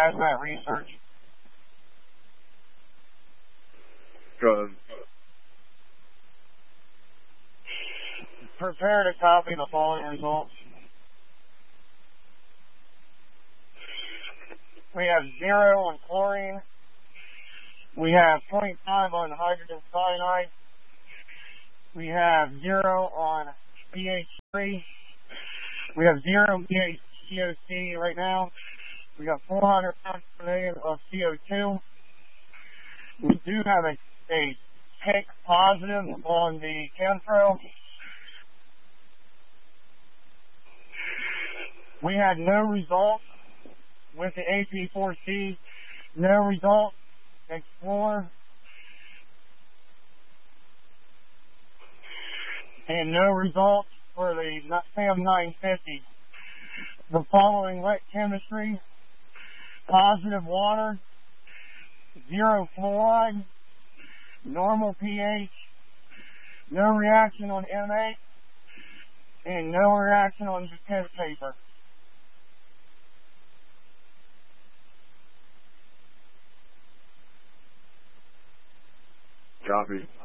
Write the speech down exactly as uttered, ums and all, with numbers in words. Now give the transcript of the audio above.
hazmat research. Go ahead. Prepare to copy the following results. We have zero on chlorine. We have zero point five on hydrogen cyanide. We have zero on P H three. We have zero pH C O C right now. We got four hundred pounds per million of C O two. We do have a, a tick positive on the chemtrail. We had no results with the A P four C, no results. Explorer, and no results for the SAM nine fifty. The following wet chemistry: positive water, zero fluoride, normal pH, no reaction on M eight, and no reaction on the test paper. Copy.